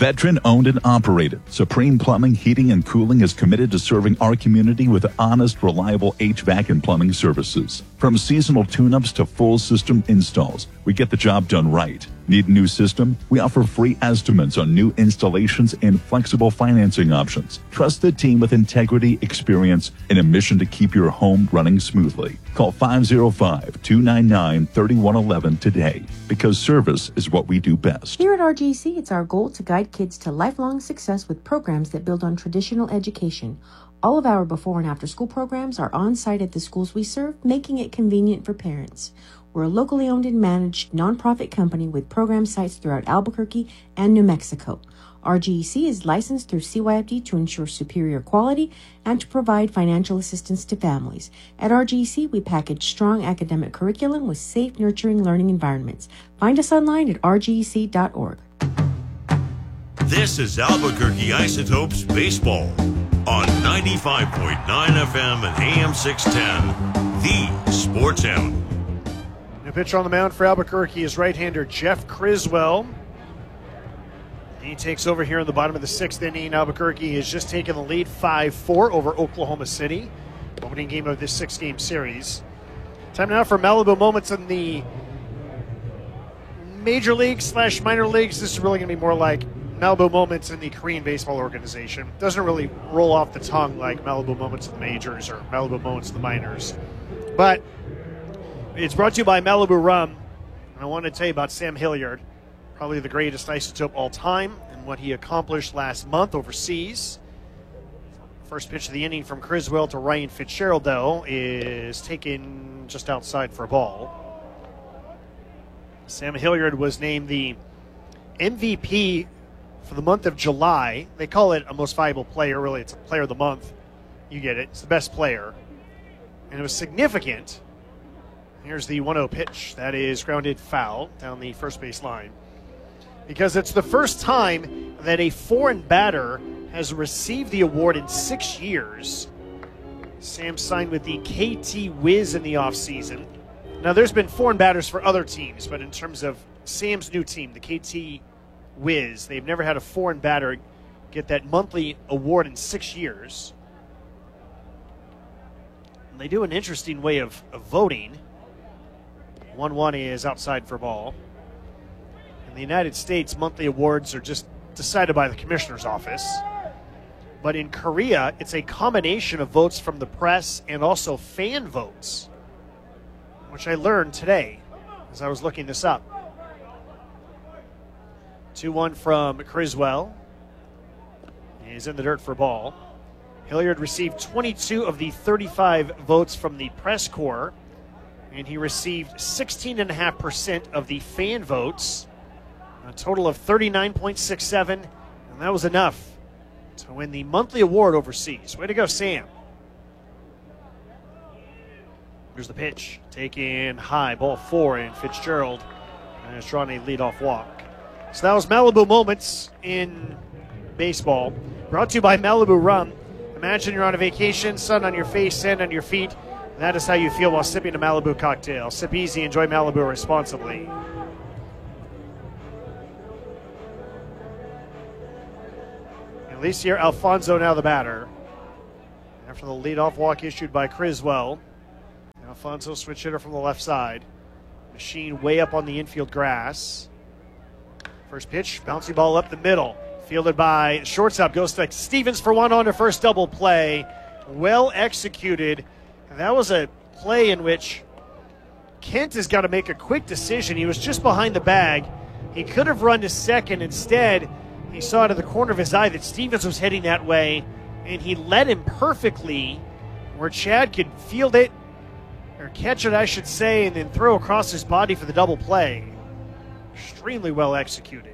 Veteran owned and operated, Supreme Plumbing, Heating, and Cooling is committed to serving our community with honest, reliable HVAC and plumbing services. From seasonal tune-ups to full system installs, we get the job done right. Need a new system? We offer free estimates on new installations and flexible financing options. Trust the team with integrity, experience, and a mission to keep your home running smoothly. Call 505-299-3111 today, because service is what we do best. Here at RGC, it's our goal to guide kids to lifelong success with programs that build on traditional education. All of our before and after school programs are on site at the schools we serve, making it convenient for parents. We're a locally owned and managed nonprofit company with program sites throughout Albuquerque and New Mexico. RGEC is licensed through CYFD to ensure superior quality and to provide financial assistance to families. At RGEC, we package strong academic curriculum with safe, nurturing learning environments. Find us online at rgec.org. This is Albuquerque Isotopes Baseball on 95.9 FM and AM 610, the Sports Animal. New pitcher on the mound for Albuquerque is right-hander Jeff Criswell. He takes over here in the bottom of the sixth inning. Albuquerque has just taken the lead 5-4 over Oklahoma City, opening game of this six-game series. Time now for Malibu Moments in the Major League / Minor Leagues. This is really going to be more like Malibu Moments in the Korean Baseball Organization. Doesn't really roll off the tongue like Malibu Moments in the Majors or Malibu Moments in the Minors. But it's brought to you by Malibu Rum. And I want to tell you about Sam Hilliard, probably the greatest isotope all time, and what he accomplished last month overseas. First pitch of the inning from Criswell to Ryan Fitzgerald, though, is taken just outside for a ball. Sam Hilliard was named the MVP for the month of July. They call it a most valuable player. Really, it's a player of the month. You get it. It's the best player. And it was significant. Here's the 1-0 pitch. That is grounded foul down the first base line. Because it's the first time that a foreign batter has received the award in 6 years. Sam signed with the KT Wiz in the offseason. Now, there's been foreign batters for other teams, but in terms of Sam's new team, the KT Wiz, they've never had a foreign batter get that monthly award in 6 years. And they do an interesting way of voting. 1-1 is outside for ball. In the United States, monthly awards are just decided by the commissioner's office. But in Korea, it's a combination of votes from the press and also fan votes, which I learned today as I was looking this up. 2-1 from Criswell. He's in the dirt for ball. Hilliard received 22 of the 35 votes from the press corps, and he received 16.5% of the fan votes, a total of 39.67, and that was enough to win the monthly award overseas. Way to go, Sam. Here's the pitch, taken high, ball 4, and Fitzgerald has drawn a leadoff walk. So that was Malibu Moments in baseball, brought to you by Malibu Rum. Imagine you're on a vacation, sun on your face, sand on your feet. That is how you feel while sipping a Malibu cocktail. Sip easy, enjoy Malibu responsibly. Alicia Alfonso now the batter. After the leadoff walk issued by Criswell, Alfonso switch hitter from the left side. Machine way up on the infield grass. First pitch, bouncy ball up the middle. Fielded by shortstop, goes to Stevens for one on to first, double play. Well executed. And that was a play in which Kent has got to make a quick decision. He was just behind the bag. He could have run to second. Instead, he saw out of the corner of his eye that Stevens was heading that way, and he led him perfectly where Chad could field it, or catch it, I should say, and then throw across his body for the double play. Extremely well executed.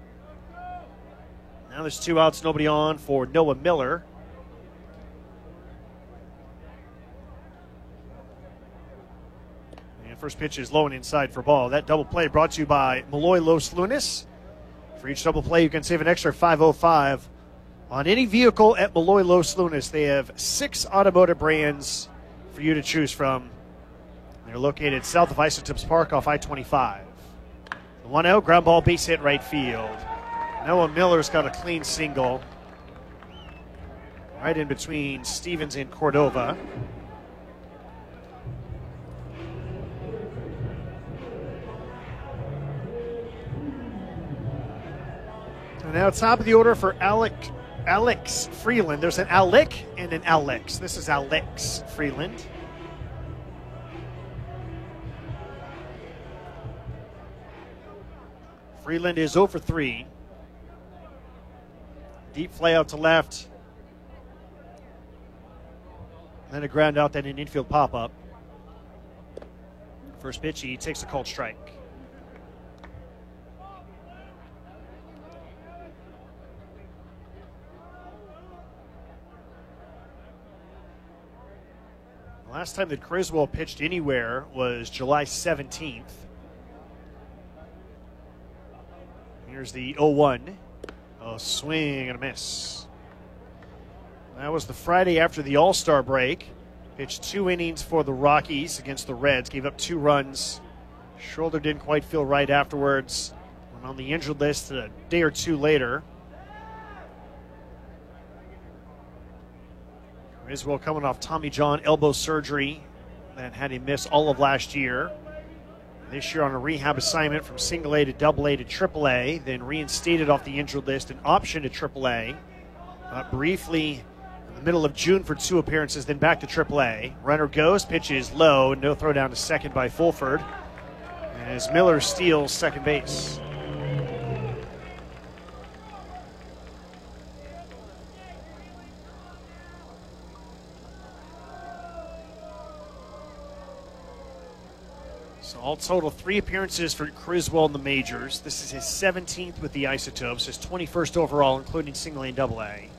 Now there's 2 outs, nobody on for Noah Miller. And first pitch is low and inside for ball. That double play brought to you by Malloy Los Lunas. For each double play, you can save an extra $5.05 on any vehicle at Malloy Los Lunas. They have 6 automotive brands for you to choose from. They're located south of Isotopes Park off I-25. The 1-0, ground ball, base hit right field. Noah Miller's got a clean single right in between Stevens and Cordova. And now top of the order for Alex Freeland. There's an Alec and an Alex. This is Alex Freeland. Freeland is 0 for 3. Deep fly out to left. Then a ground out, then an infield pop-up. First pitch, he takes a called strike. The last time that Criswell pitched anywhere was July 17th. Here's the 0-1. A swing and a miss. That was the Friday after the All-Star break. Pitched 2 innings for the Rockies against the Reds. Gave up 2 runs. Shoulder didn't quite feel right afterwards. Went on the injured list a day or 2 later. Criswell coming off Tommy John elbow surgery that had him miss all of last year. This year on a rehab assignment from single A to double A to triple A, then reinstated off the injured list and optioned to triple A. Briefly in the middle of June for 2 appearances, then back to triple A. Runner goes, pitch is low, no throw down to second by Fulford as Miller steals second base. So all total 3 appearances for Criswell in the majors. This is his 17th with the Isotopes, his 21st overall, including single A and double A.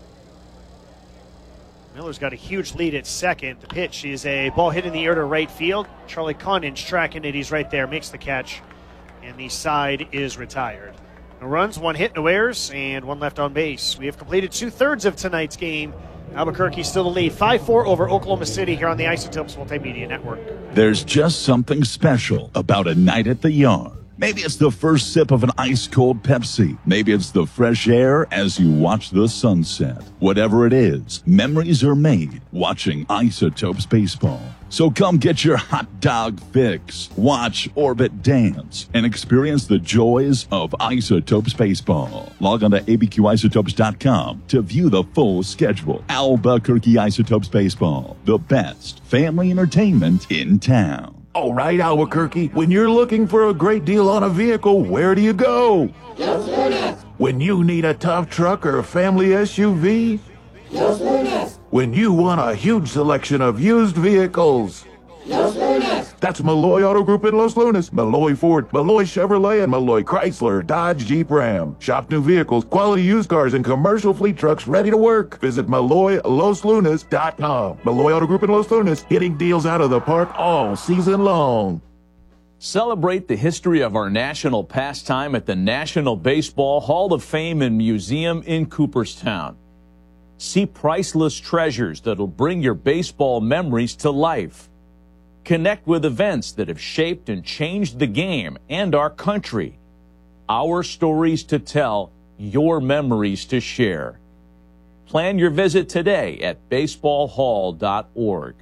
Miller's got a huge lead at second. The pitch is a ball hit in the air to right field. Charlie Condon's tracking it. He's right there, makes the catch, and the side is retired. No runs, 1 hit, no errors, and 1 left on base. We have completed 2/3 of tonight's game. Albuquerque still the lead, 5-4 over Oklahoma City here on the Isotopes Multimedia Network. There's just something special about a night at the yard. Maybe it's the first sip of an ice-cold Pepsi. Maybe it's the fresh air as you watch the sunset. Whatever it is, memories are made watching Isotopes baseball. So come get your hot dog fix, watch Orbit dance, and experience the joys of Isotopes baseball. Log on to abqisotopes.com to view the full schedule. Albuquerque Isotopes baseball, the best family entertainment in town. All right, Albuquerque, when you're looking for a great deal on a vehicle, where do you go? Los Lunas. When you need a tough truck or a family SUV? Los Lunas. When you want a huge selection of used vehicles? Los Lunas. That's Malloy Auto Group in Los Lunas. Malloy Ford, Malloy Chevrolet, and Malloy Chrysler, Dodge, Jeep, Ram. Shop new vehicles, quality used cars, and commercial fleet trucks ready to work. Visit MalloyLosLunas.com. Malloy Auto Group in Los Lunas, hitting deals out of the park all season long. Celebrate the history of our national pastime at the National Baseball Hall of Fame and Museum in Cooperstown. See priceless treasures that'll bring your baseball memories to life. Connect with events that have shaped and changed the game and our country. Our stories to tell, your memories to share. Plan your visit today at baseballhall.org.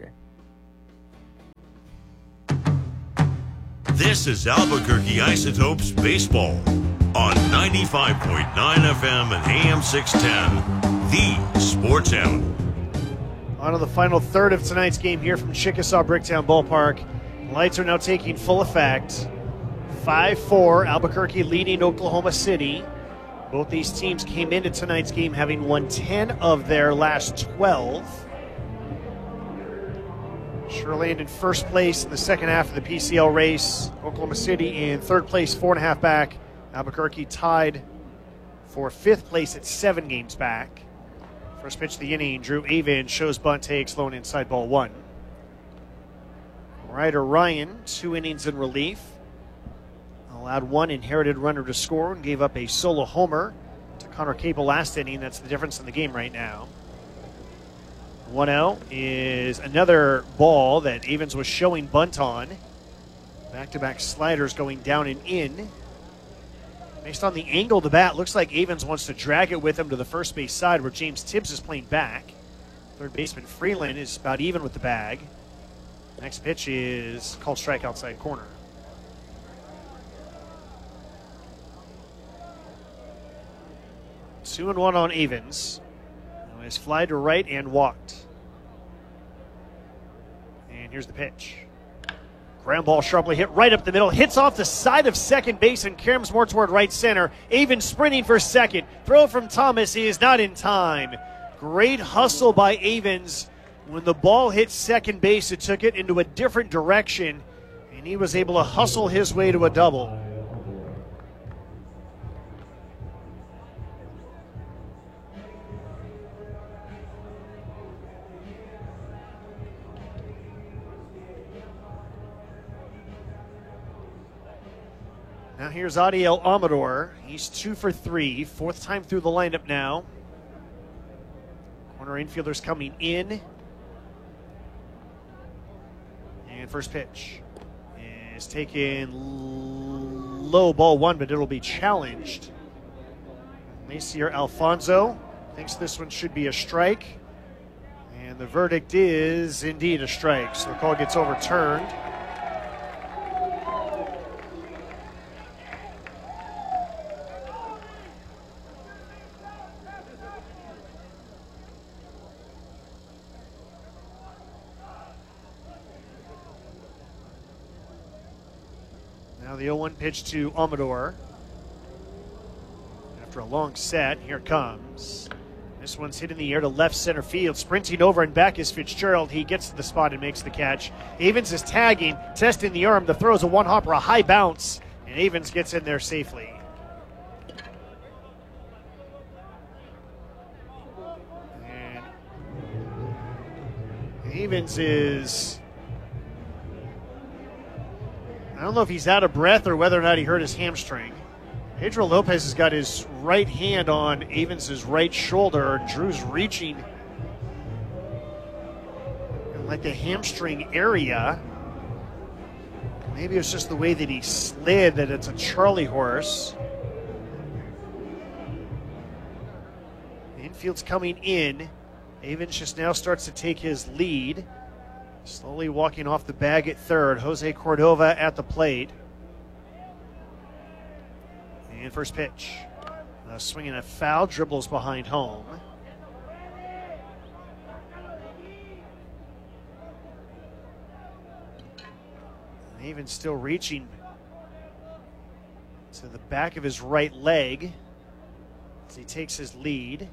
This is Albuquerque Isotopes Baseball on 95.9 FM and AM 610, the Sports Animal. On to the final third of tonight's game here from Chickasaw Bricktown Ballpark. Lights are now taking full effect. 5-4, Albuquerque leading Oklahoma City. Both these teams came into tonight's game having won 10 of their last 12. Sureland in first place in the second half of the PCL race. Oklahoma City in third place, 4.5 back. Albuquerque tied for fifth place at 7 games back. First pitch of the inning, Drew Avon shows bunt, takes low and inside ball 1. Ryder Ryan, 2 innings in relief. Allowed 1 inherited runner to score and gave up a solo homer to Connor Capel last inning. That's the difference in the game right now. 1-0 is another ball that Avons was showing bunt on. Back-to-back sliders going down and in. Based on the angle of the bat, looks like Avens wants to drag it with him to the first base side where James Tibbs is playing back. Third baseman Freeland is about even with the bag. Next pitch is called strike outside corner. Two and one on Avens. He's fly to right and walked. And here's the pitch. Ground ball sharply hit right up the middle. Hits off the side of second base and caroms more toward right center. Avens sprinting for second. Throw from Thomas. He is not in time. Great hustle by Avens. When the ball hit second base, it took it into a different direction, and he was able to hustle his way to a double. Now here's Adiel Amador. He's 2 for 3, fourth time through the lineup now. Corner infielders coming in. And first pitch is taken low, ball one, but it'll be challenged. Macier Alfonso thinks this one should be a strike. And the verdict is indeed a strike, so the call gets overturned. Now the 0-1 pitch to Amador. After a long set, here it comes. This one's hit in the air to left center field. Sprinting over and back is Fitzgerald. He gets to the spot and makes the catch. Avens is tagging, testing the arm. The throw is a one-hopper, a high bounce, and Avens gets in there safely. And Avens is... I don't know if he's out of breath or whether or not he hurt his hamstring. Pedro Lopez has got his right hand on Avens' right shoulder. Drew's reaching in like the hamstring area. Maybe it's just the way that he slid that it's a Charlie horse. The infield's coming in. Avens just now starts to take his lead. Slowly walking off the bag at third. Jose Cordova at the plate. And first pitch. Swinging a foul, dribbles behind home. And even still reaching to the back of his right leg as he takes his lead.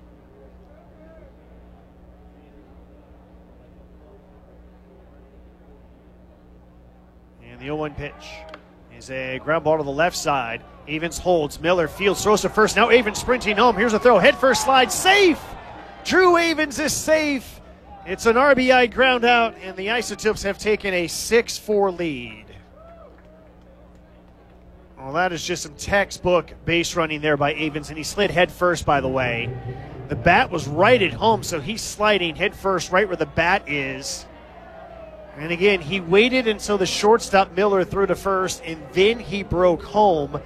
And the 0-1 pitch is a ground ball to the left side. Avens holds. Miller fields, throws to first. Now Avens sprinting home. Here's a throw. Head first slide. Safe! Drew Avens is safe. It's an RBI ground out, and the Isotopes have taken a 6-4 lead. Well, that is just some textbook base running there by Avens, and he slid head first, by the way. The bat was right at home, so he's sliding head first right where the bat is. And again, he waited until the shortstop Miller threw to first, and then he broke home.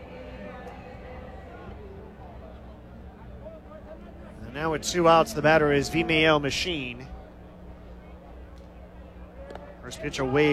And now with 2 outs, the batter is Vimael Machine. First pitch away.